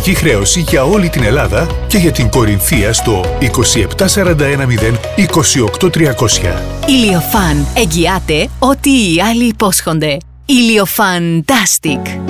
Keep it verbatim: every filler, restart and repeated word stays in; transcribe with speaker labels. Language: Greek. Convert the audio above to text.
Speaker 1: Εθνική χρέωση για όλη την Ελλάδα και για την Κορινθία στο είκοσι επτά σαράντα ένα μηδέν είκοσι οκτώ τριακόσια.
Speaker 2: Ηλιοφάν εγγυάται ό,τι οι άλλοι υπόσχονται. Ηλιοφαντάστικ.